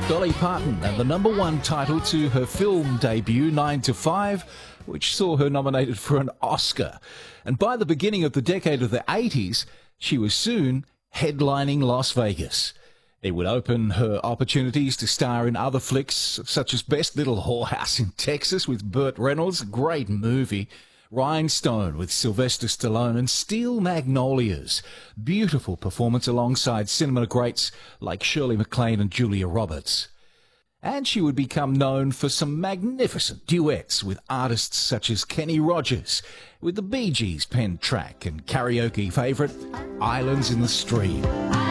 Dolly Parton and the #1 title to her film debut, 9 to 5, which saw her nominated for an Oscar. And by the beginning of the decade of the 80s, she was soon headlining Las Vegas. It would open her opportunities to star in other flicks such as Best Little Whorehouse in Texas with Burt Reynolds, great movie, Rhinestone with Sylvester Stallone, and Steel Magnolias, beautiful performance alongside cinema greats like Shirley MacLaine and Julia Roberts. And she would become known for some magnificent duets with artists such as Kenny Rogers, with the Bee Gees penned track and karaoke favourite Islands in the Stream.